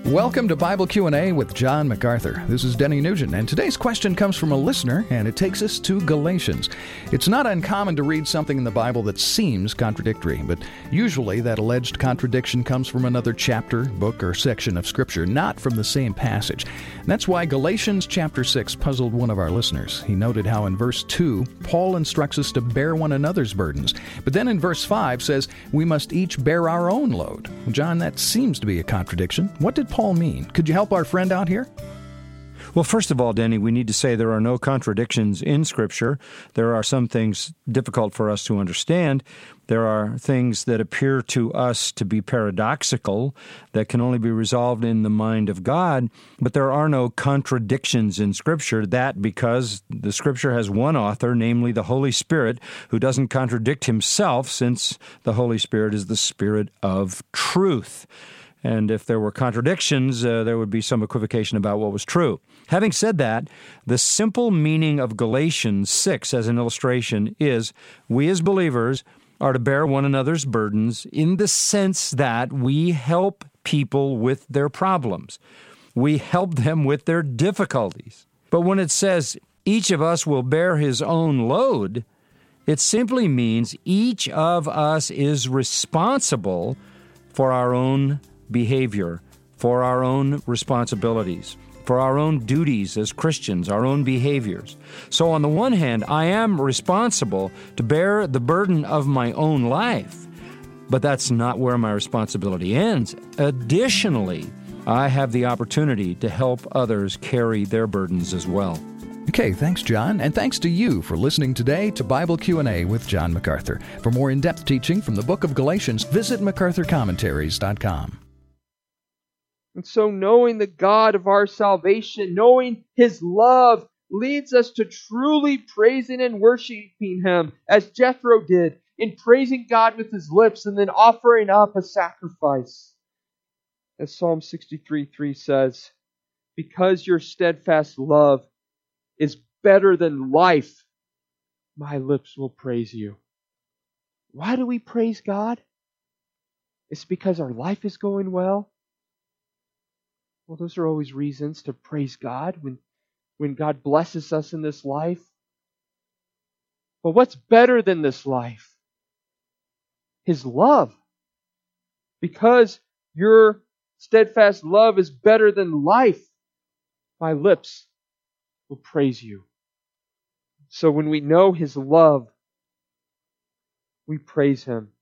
Welcome to Bible Q&A with John MacArthur. This is Denny Nugent, and today's question comes from a listener, and it takes us to Galatians. It's not uncommon to read something in the Bible that seems contradictory, but usually that alleged contradiction comes from another chapter, book, or section of Scripture, not from the same passage. And that's why Galatians chapter 6 puzzled one of our listeners. He noted how in verse 2, Paul instructs us to bear one another's burdens, but then in verse 5 says we must each bear our own load. John, that seems to be a contradiction. What did Paul mean? Could you help our friend out here? Well, first of all, Denny, we need to say there are no contradictions in Scripture. There are some things difficult for us to understand. There are things that appear to us to be paradoxical that can only be resolved in the mind of God. But there are no contradictions in Scripture, that because the Scripture has one author, namely the Holy Spirit, who doesn't contradict himself, since the Holy Spirit is the Spirit of truth. And if there were contradictions, there would be some equivocation about what was true. Having said that, the simple meaning of Galatians 6 as an illustration is we as believers are to bear one another's burdens in the sense that we help people with their problems. We help them with their difficulties. But when it says each of us will bear his own load, it simply means each of us is responsible for our own behavior, for our own responsibilities, for our own duties as Christians, our own behaviors. So on the one hand, I am responsible to bear the burden of my own life, but that's not where my responsibility ends. Additionally, I have the opportunity to help others carry their burdens as well. Okay, thanks, John, and thanks to you for listening today to Bible Q&A with John MacArthur. For more in-depth teaching from the book of Galatians, visit MacArthurCommentaries.com. And so knowing the God of our salvation, knowing His love, leads us to truly praising and worshiping Him, as Jethro did, in praising God with his lips and then offering up a sacrifice. As Psalm 63:3 says, because your steadfast love is better than life, my lips will praise you. Why do we praise God? It's because our life is going well. Well, those are always reasons to praise God when God blesses us in this life. But what's better than this life? His love. Because your steadfast love is better than life, my lips will praise you. So when we know His love, we praise Him.